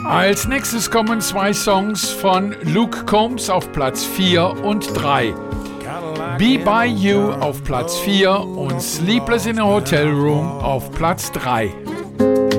Als nächstes kommen 2 Songs von Luke Combs auf Platz 4 und 3. Be By You auf Platz 4 und Sleepless in a Hotel Room auf Platz 3.